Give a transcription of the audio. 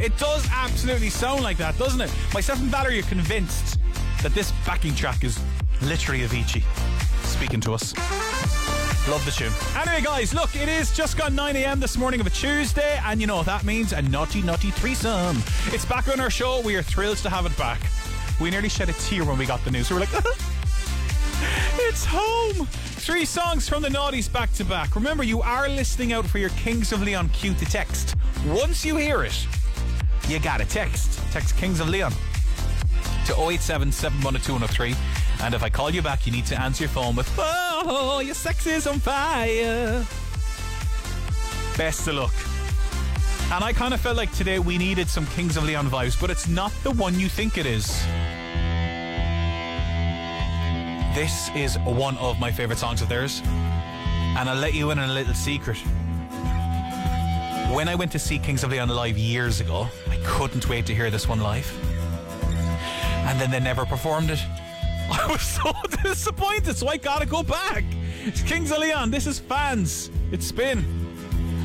It does absolutely sound like that, doesn't it? Myself and Valerie are convinced that this backing track is literally Avicii speaking to us. Love the tune. Anyway, guys, look, it is just gone 9 a.m. this morning of a Tuesday, and you know what that means? A naughty threesome. It's back on our show. We are thrilled to have it back. We nearly shed a tear when we got the news. We were like, it's home. 3 songs from the Naughties back to back. Remember, you are listening out for your Kings of Leon cue to text. Once you hear it, you gotta text. Text Kings of Leon to 087 712 and if I call you back, you need to answer your phone with, oh, your sex is on fire. Best of luck. And I kind of felt like today we needed some Kings of Leon vibes, but it's not the one you think it is. This is one of my favourite songs of theirs, and I'll let you in on a little secret. When I went to see Kings of Leon live years ago, I couldn't wait to hear this one live, and then they never performed it. I was so disappointed, so I gotta go back. It's Kings of Leon, this is Fans. It's Spin.